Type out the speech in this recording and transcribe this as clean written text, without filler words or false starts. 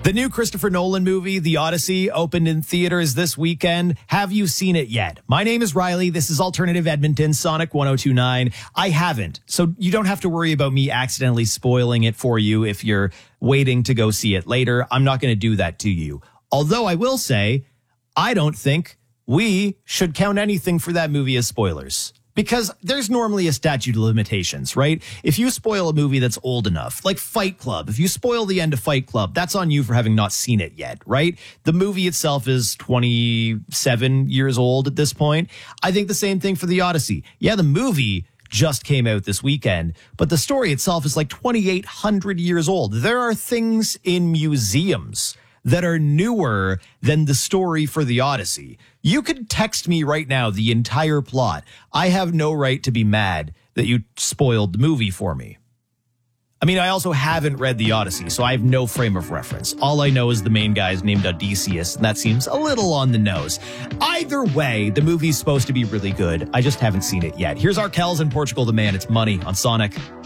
The new Christopher Nolan movie, The Odyssey, opened in theaters this weekend. Have you seen it yet? My name is Riley. This is Alternative Edmonton, Sonic 102.9. I haven't, so you don't have to worry about me accidentally spoiling it for you if you're waiting to go see it later. I'm not going to do that to you. Although I will say, I don't think we should count anything for that movie as spoilers. Because there's normally a statute of limitations, right? If you spoil a movie that's old enough, like Fight Club, if you spoil the end of Fight Club, that's on you for having not seen it yet, right? The movie itself is 27 years old at this point. I think the same thing for The Odyssey. Yeah, the movie just came out this weekend, but the story itself is like 2,800 years old. There are things in museums that are newer than the story for The Odyssey. You could text me right now the entire plot. I have no right to be mad that you spoiled the movie for me. I mean, I also haven't read The Odyssey, so I have no frame of reference. All I know is the main guy is named Odysseus, and that seems a little on the nose. Either way, the movie's supposed to be really good. I just haven't seen it yet. Here's Arkells and Portugal the Man. It's Money on Sonic.